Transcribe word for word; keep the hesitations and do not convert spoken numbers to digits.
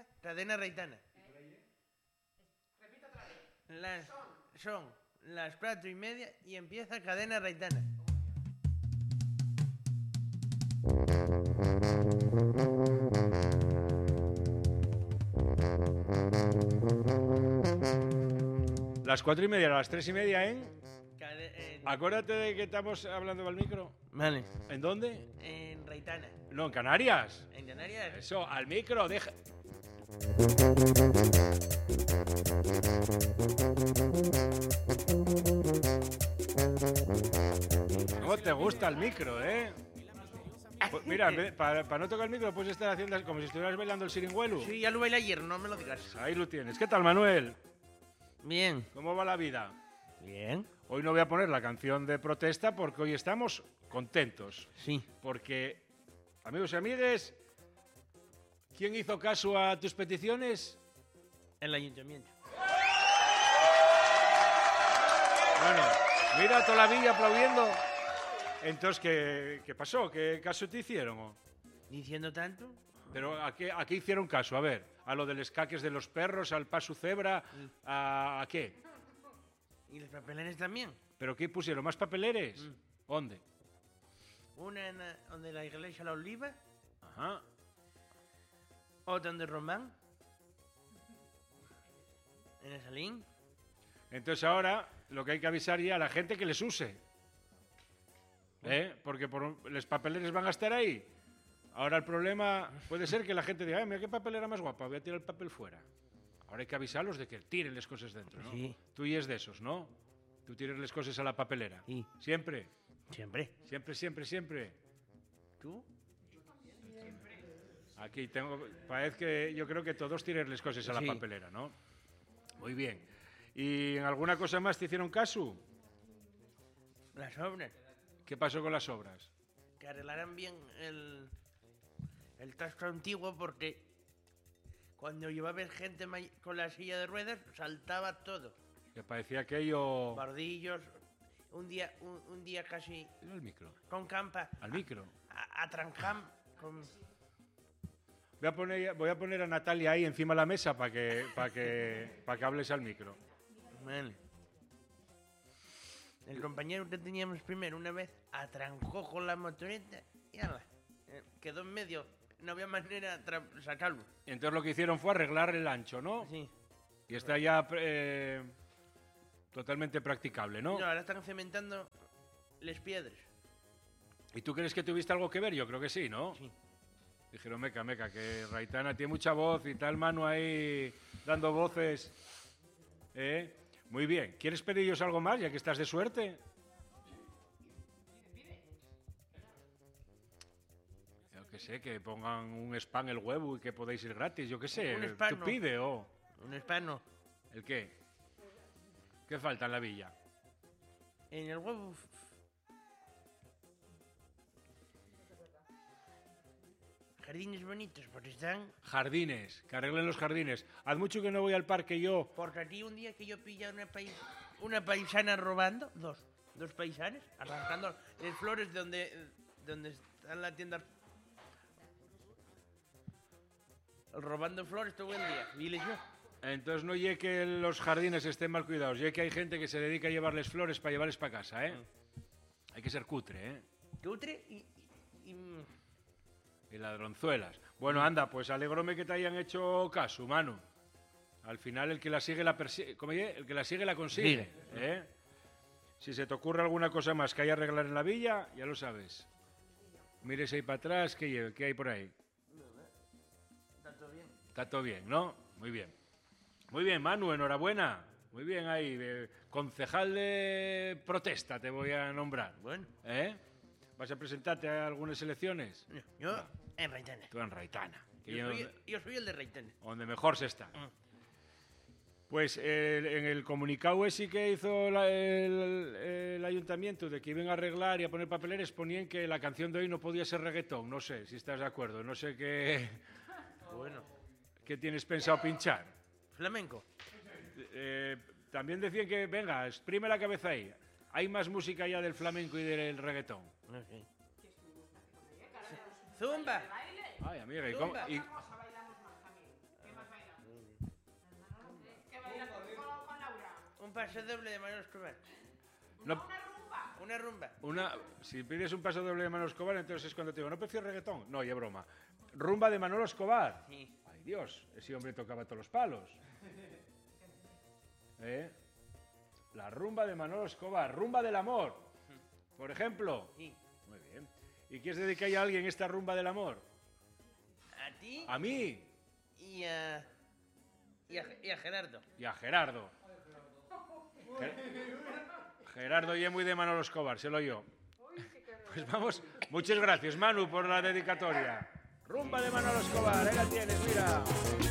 empieza Cadena Reitana. Repito otra vez. Las, son las cuatro y media y empieza Cadena Reitana. Las cuatro y media, las tres y media, ¿eh? Cade- en- Acuérdate de que estamos hablando al micro. Vale. ¿En dónde? En Reitana. No, en Canarias. En Canarias. Eso, al micro, deja. ¿Cómo te gusta el micro, eh? Pues mira, para, para no tocar el micro puedes estar haciendo así, como si estuvieras bailando el siringuelo. Sí, ya lo bailé ayer, no me lo digas. Ahí lo tienes. ¿Qué tal, Manuel? Bien. ¿Cómo va la vida? Bien. Hoy no voy a poner la canción de protesta porque hoy estamos contentos. Sí. Porque, amigos y amigues, ¿quién hizo caso a tus peticiones? El ayuntamiento. Bueno, mira toda la villa aplaudiendo. Entonces, ¿qué, qué pasó? ¿Qué caso te hicieron? o? Diciendo tanto. Pero ¿a qué, ¿a qué hicieron caso? A ver, ¿a lo del escaques de los perros, al paso cebra? ¿A, a qué? Y los papelenes también. ¿Pero qué pusieron? ¿Más papeleres? Mm. ¿Dónde? Una en la- donde la iglesia La Oliva, Ajá. otra donde Román, en el Salín. Entonces ahora lo que hay que avisar ya a la gente que les use. ¿Eh? Porque por, los papeleres van a estar ahí. Ahora el problema puede ser que la gente diga, "Ay, mira qué papelera más guapa, voy a tirar el papel fuera". Ahora hay que avisarlos de que tiren las cosas dentro, ¿no? Sí. Tú y es de esos, ¿no? Tú tiras las cosas a la papelera. Sí. Siempre, Siempre. siempre, siempre, siempre. ¿Tú? Aquí tengo, parece que yo creo que todos tiran las cosas a la Sí. papelera, ¿no? Muy bien. ¿Y en alguna cosa más te hicieron caso? Las obras. ¿Qué pasó con las obras? Que arreglaran bien el, el casco antiguo porque cuando iba a ver gente may- con la silla de ruedas saltaba todo. Que parecía aquello... Bardillos. Un día, un, un día casi Mira el micro. con campa. Al micro. A, a Tranjam. Con... Voy a poner, voy a poner a Natalia ahí encima de la mesa para que, para que, para que hables al micro. Vale. El compañero que teníamos primero una vez atrancó con la motoreta y ala, eh, quedó en medio. No había manera de tra- sacarlo. Entonces lo que hicieron fue arreglar el ancho, ¿no? Sí. Y está ya eh, totalmente practicable, ¿no? No, ahora están cementando las piedras. ¿Y tú crees que tuviste algo que ver? Yo creo que sí, ¿no? Sí. Dijeron, meca, meca, que Raitana tiene mucha voz y tal mano ahí dando voces. ¿Eh? Muy bien. ¿Quieres pediros algo más, ya que estás de suerte? Yo qué sé, que pongan un spam el huevo y que podéis ir gratis, yo qué sé. Un spam, ¿Tú no. pide o...? Un hispano. ¿El qué? ¿Qué falta en la villa? En el huevo. f- Jardines bonitos, porque están. Jardines, que arreglen los jardines. Haz mucho que no voy al parque yo. Porque aquí un día que yo pillé una, pais- una paisana robando, dos, dos paisanes, arrancando las flores de donde, donde está la tienda. Robando flores todo el día. Diles yo. Entonces no llegue que los jardines estén mal cuidados, llegue que hay gente que se dedica a llevarles flores para llevarles para casa, ¿eh? Hay que ser cutre, ¿eh? Cutre y, y, y- Y ladronzuelas. Bueno, anda, pues alegróme que te hayan hecho caso, mano. Al final el que la sigue la persigue, ¿cómo dice? El que la sigue la consigue, ¿eh? Si se te ocurre alguna cosa más que hay que arreglar en la villa, ya lo sabes. Mires ahí para atrás, ¿qué, lle- qué hay por ahí? Está todo bien. Está todo bien, ¿no? Muy bien. Muy bien, Manu, enhorabuena. Muy bien ahí. eh, concejal de protesta te voy a nombrar. Bueno, ¿Eh? ¿Vas a presentarte a algunas elecciones? yo en Reitana. Tú en Raitana, que Yo yo- soy, yo soy el de Reitana. donde mejor se está. Mm. Pues eh, en el comunicado ese que hizo la- el, el ayuntamiento de que iban a arreglar y a poner papeleres, ponían que la canción de hoy no podía ser reggaetón. No sé si estás de acuerdo. No sé qué, Bueno, qué tienes pensado pinchar. flamenco. Eh, también decían que, venga, exprime la cabeza ahí. Hay más música ya del flamenco y del reggaetón. Ok. Zumba. Ay, amiga, ¿y cómo, y, Un paso doble de Manolo Escobar. No, Una rumba. una, si pides un paso doble de Manolo Escobar, entonces es cuando te digo, ¿no prefiero reggaetón? No, ya broma. Rumba de Manolo Escobar. Sí. Ay, Dios, ese hombre tocaba todos los palos. ¿Eh? La rumba de Manolo Escobar, rumba del amor, por ejemplo. Sí. Muy bien. ¿Y quieres dedicar a alguien esta rumba del amor? A ti A mí y a... Y a, y a Gerardo. y a Gerardo. Ger- Gerardo y muy de Manolo Escobar, se lo yo. Pues vamos, muchas gracias Manu por la dedicatoria. Rumba de Manolo Escobar, ahí la tienes, mira.